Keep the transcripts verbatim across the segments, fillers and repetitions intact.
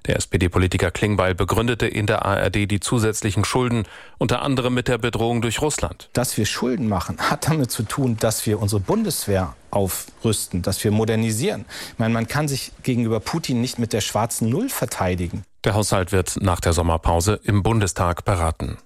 Der S P D-Politiker Klingbeil begründete in der A R D die zusätzlichen Schulden unter anderem mit der Bedrohung durch Russland. Dass wir Schulden machen, hat damit zu tun, dass wir unsere Bundeswehr aufrüsten, dass wir modernisieren. Ich meine, man kann sich gegenüber Putin nicht mit der schwarzen Null verteidigen. Der Haushalt wird nach der Sommerpause im Bundestag beraten.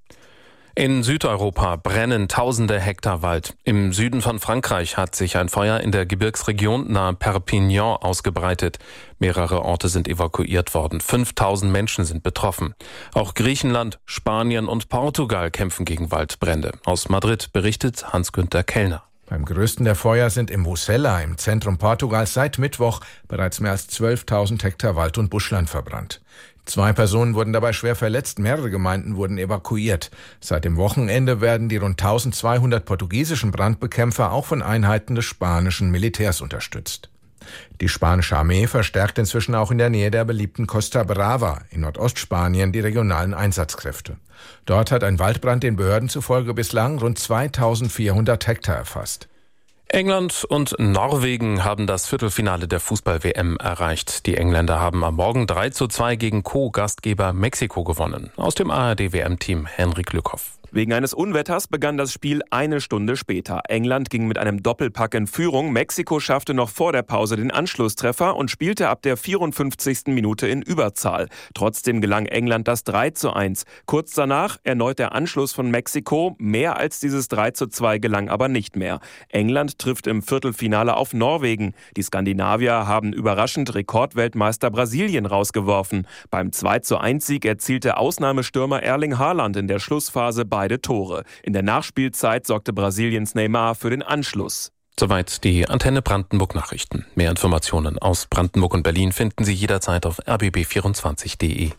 In Südeuropa brennen tausende Hektar Wald. Im Süden von Frankreich hat sich ein Feuer in der Gebirgsregion nahe Perpignan ausgebreitet. Mehrere Orte sind evakuiert worden. fünftausend Menschen sind betroffen. Auch Griechenland, Spanien und Portugal kämpfen gegen Waldbrände. Aus Madrid berichtet Hans-Günther Kellner. Beim größten der Feuer sind im Mosela im Zentrum Portugals seit Mittwoch bereits mehr als zwölftausend Hektar Wald und Buschland verbrannt. Zwei Personen wurden dabei schwer verletzt, mehrere Gemeinden wurden evakuiert. Seit dem Wochenende werden die rund eintausendzweihundert portugiesischen Brandbekämpfer auch von Einheiten des spanischen Militärs unterstützt. Die spanische Armee verstärkt inzwischen auch in der Nähe der beliebten Costa Brava in Nordostspanien die regionalen Einsatzkräfte. Dort hat ein Waldbrand den Behörden zufolge bislang rund zweitausendvierhundert Hektar erfasst. England und Norwegen haben das Viertelfinale der Fußball-W M erreicht. Die Engländer haben am Morgen drei zu zwei gegen Co-Gastgeber Mexiko gewonnen. Aus dem A R D-W M-Team Henrik Lückhoff. Wegen eines Unwetters begann das Spiel eine Stunde später. England ging mit einem Doppelpack in Führung. Mexiko schaffte noch vor der Pause den Anschlusstreffer und spielte ab der vierundfünfzigsten Minute in Überzahl. Trotzdem gelang England das drei zu eins. Kurz danach erneut der Anschluss von Mexiko. Mehr als dieses drei zu zwei gelang aber nicht mehr. England trifft im Viertelfinale auf Norwegen. Die Skandinavier haben überraschend Rekordweltmeister Brasilien rausgeworfen. Beim zwei zu eins Sieg erzielte Ausnahmestürmer Erling Haaland in der Schlussphase beide Tore. In der Nachspielzeit sorgte Brasiliens Neymar für den Anschluss. Soweit die Antenne Brandenburg Nachrichten. Mehr Informationen aus Brandenburg und Berlin finden Sie jederzeit auf r b b vierundzwanzig punkt d e.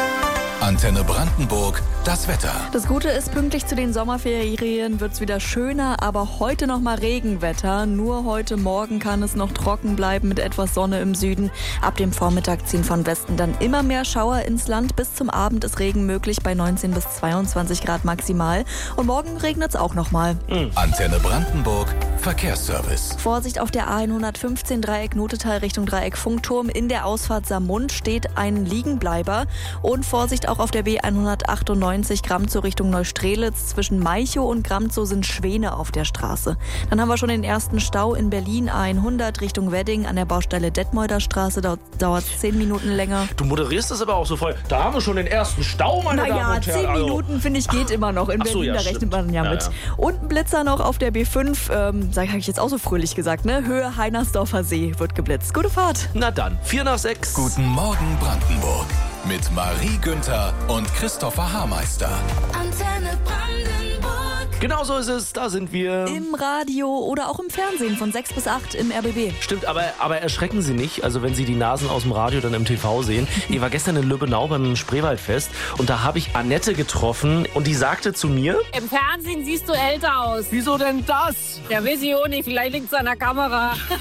Antenne Brandenburg, das Wetter. Das Gute ist, pünktlich zu den Sommerferien wird es wieder schöner, aber heute noch mal Regenwetter. Nur heute Morgen kann es noch trocken bleiben mit etwas Sonne im Süden. Ab dem Vormittag ziehen von Westen dann immer mehr Schauer ins Land. Bis zum Abend ist Regen möglich bei neunzehn bis zweiundzwanzig Grad maximal. Und morgen regnet es auch noch mal. Mhm. Antenne Brandenburg, Verkehrsservice. Vorsicht auf der A hundertfünfzehn Dreieck Notetal Richtung Dreieck Funkturm. In der Ausfahrt Saarmund steht ein Liegenbleiber. Und Vorsicht auch auf der B hundertachtundneunzig Gramzow Richtung Neustrelitz. Zwischen Malchow und Gramzow sind Schwäne auf der Straße. Dann haben wir schon den ersten Stau in Berlin, A hundert Richtung Wedding an der Baustelle Detmolder Straße. Dauert, dauert zehn Minuten länger. Du moderierst das aber auch so voll. Da haben wir schon den ersten Stau, meine naja, Damen und Herren. Naja, zehn Minuten, finde ich, geht immer noch. In Berlin, so, ja, da rechnet stimmt. man ja, ja mit. Ja. Und ein Blitzer noch auf der B fünf, ähm, sag ich jetzt auch so fröhlich gesagt, ne? Höhe Heinersdorfer See wird geblitzt. Gute Fahrt. Na dann, vier nach sechs. Guten Morgen, Brandenburg. Mit Marie Günther und Christopher Haarmeister. Antenne Brandenburg. Genau so ist es, da sind wir. Im Radio oder auch im Fernsehen von sechs bis acht im R B B. Stimmt, aber, aber erschrecken Sie nicht, also wenn Sie die Nasen aus dem Radio dann im T V sehen. Ich war gestern in Lübbenau beim Spreewaldfest und da habe ich Annette getroffen und die sagte zu mir: Im Fernsehen siehst du älter aus. Wieso denn das? Ja, weiß ich auch nicht, vielleicht liegt es an der Kamera.